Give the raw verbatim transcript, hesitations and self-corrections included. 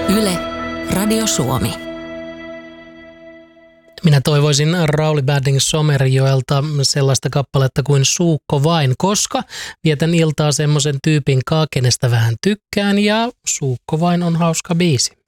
Yle, Radio Suomi. Minä toivoisin Rauli Badding Somerjoelta sellaista kappaletta kuin Suukko vain, koska vietän iltaa semmoisen tyypin kaa, kenestä vähän tykkään, ja Suukko vain on hauska biisi.